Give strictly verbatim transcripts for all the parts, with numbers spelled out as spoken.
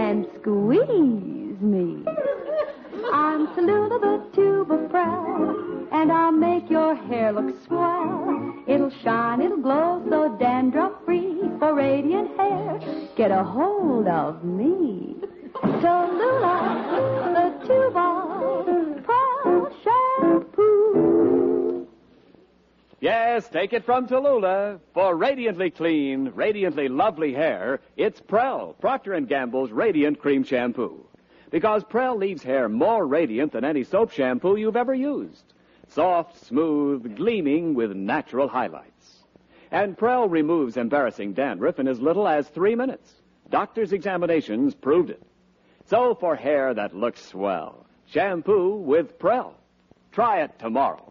and squeeze me. I'm Tallulah, the tube of Prel, and I'll make your hair look swell. It'll shine, it'll glow, so dandruff-free. For radiant hair, get a hold of me. Tallulah, the tube of Prel shampoo. Yes, take it from Tallulah. For radiantly clean, radiantly lovely hair, it's Prel, Procter and Gamble's Radiant Cream Shampoo. Because Prel leaves hair more radiant than any soap shampoo you've ever used. Soft, smooth, gleaming with natural highlights. And Prel removes embarrassing dandruff in as little as three minutes. Doctors' examinations proved it. So for hair that looks swell, shampoo with Prel. Try it tomorrow.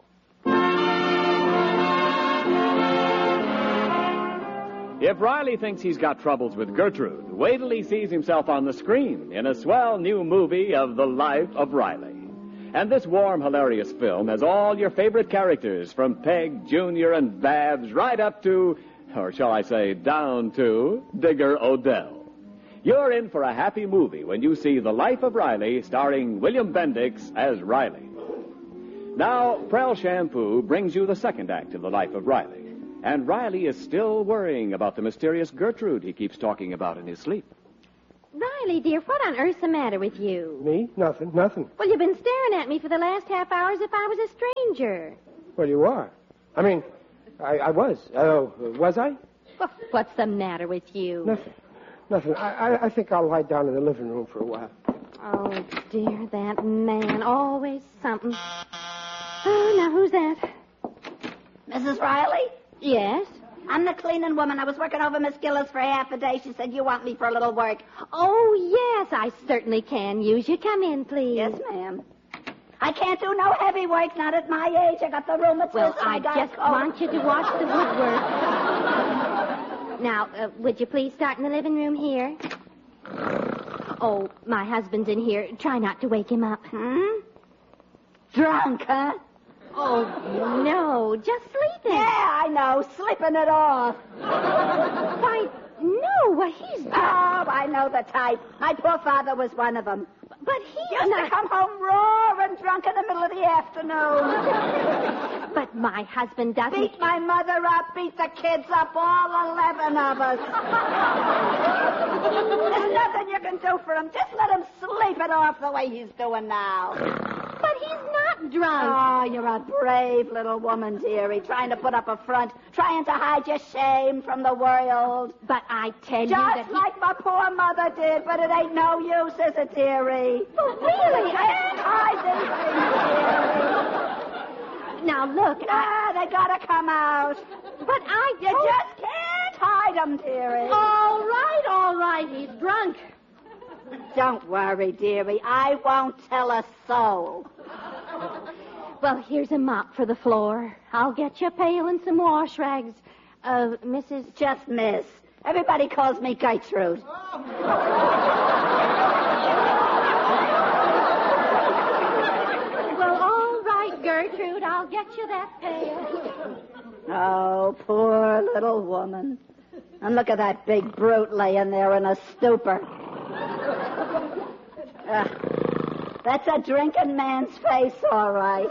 If Riley thinks he's got troubles with Gertrude, wait till he sees himself on the screen in a swell new movie of The Life of Riley. And this warm, hilarious film has all your favorite characters, from Peg, Junior, and Babs, right up to, or shall I say, down to, Digger Odell. You're in for a happy movie when you see The Life of Riley, starring William Bendix as Riley. Now, Prel Shampoo brings you the second act of The Life of Riley. And Riley is still worrying about the mysterious Gertrude he keeps talking about in his sleep. Riley, dear, what on earth's the matter with you? Me? Nothing, nothing. Well, you've been staring at me for the last half hour as if I was a stranger. Well, you are. I mean, I, I was. Oh, uh, was I? Well, what's the matter with you? Nothing. Nothing. I, I, I think I'll lie down in the living room for a while. Oh, dear, that man. Always something. Oh, now, who's that? Missus Riley? Yes? I'm the cleaning woman. I was working over Miss Gillis for half a day. She said you want me for a little work. Oh, yes, I certainly can use you. Come in, please. Yes, ma'am. I can't do no heavy work, not at my age. I got the rheumatoid. Well, I, I got just want you to watch the woodwork. Now, uh, would you please start in the living room here? Oh, my husband's in here. Try not to wake him up. Hmm? Drunk, huh? Oh, no, just sleeping. Yeah, I know, sleeping it off. Why, no, well, he's... Oh, I know the type. My poor father was one of them. But he used not... to come home roaring drunk in the middle of the afternoon. But my husband doesn't... Beat my mother up, beat the kids up, all eleven of us. There's nothing you can do for him. Just let him sleep it off the way he's doing now. But he's not drunk. Oh, you're a brave little woman, dearie, trying to put up a front, trying to hide your shame from the world. But I tell Just you that Just like he... my poor mother did, but it ain't no use, is it, dearie? Oh, really? You can't hide these things, dearie. Now, look, Ah, I... they gotta come out. But I... You oh... just can't hide them, dearie. All right, all right, he's drunk. Don't worry, dearie. I won't tell a soul. Well, here's a mop for the floor. I'll get you a pail and some wash rags. Uh, Missus Just Miss. Everybody calls me Gertrude. Well, all right, Gertrude. I'll get you that pail. Oh, poor little woman. And look at that big brute laying there in a stupor. Uh, that's a drinking man's face, all right.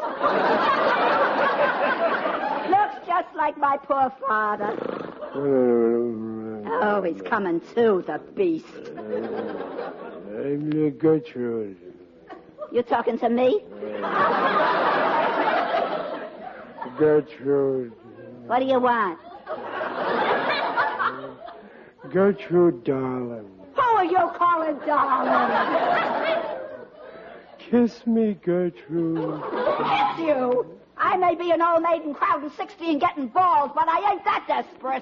Looks just like my poor father. Oh, he's coming too, the beast. I'm uh, Gertrude. You talking to me? Gertrude. What do you want? Gertrude, darling. Who are you calling darling? Kiss me, Gertrude. Kiss you? I may be an old maiden crowding sixty and getting balls, but I ain't that desperate.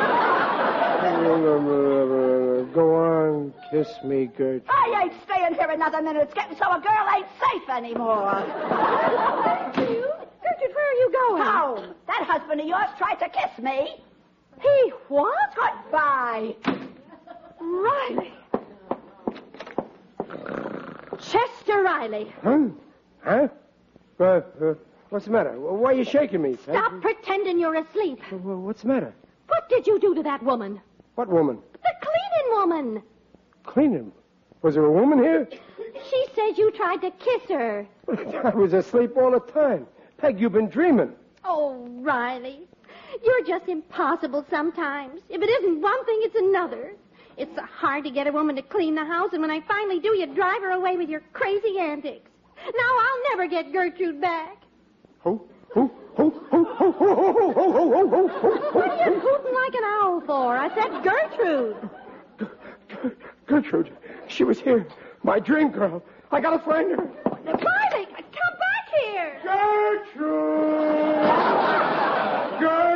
Go on, kiss me, Gertrude. I ain't staying here another minute. It's getting so a girl ain't safe anymore. Gertrude, where are you going? Home. That husband of yours tried to kiss me. He what? Goodbye. Riley. Chester Riley. Huh? Huh? Uh, uh, what's the matter? Why are you shaking me? Stop pretending you're asleep. Uh, what's the matter? What did you do to that woman? What woman? The cleaning woman. Cleaning? Was there a woman here? She says you tried to kiss her. I was asleep all the time. Peg, you've been dreaming. Oh, Riley, you're just impossible sometimes. If it isn't one thing, it's another. It's so hard to get a woman to clean the house, and when I finally do, you drive her away with your crazy antics. Now I'll never get Gertrude back. Who? Who? Who? Who? Who? Who? Who? Who? Who? Who? Who? What are you hooting like an owl for? I said Gertrude. Gertrude. She was here. My dream girl. I gotta find her. Riley, come back here. Gertrude!